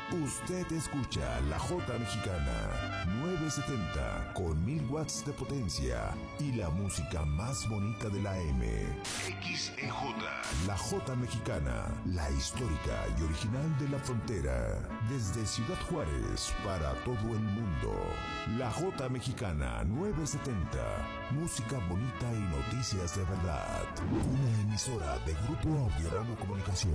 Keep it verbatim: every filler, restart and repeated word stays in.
Usted escucha La Jota Mexicana novecientos setenta con mil watts de potencia y la música más bonita de la M. X E J. La Jota Mexicana, la histórica y original de la frontera. Desde Ciudad Juárez para todo el mundo. La Jota Mexicana novecientos setenta. Música bonita y noticias de verdad. Una emisora de Grupo Audiorama Comunicación.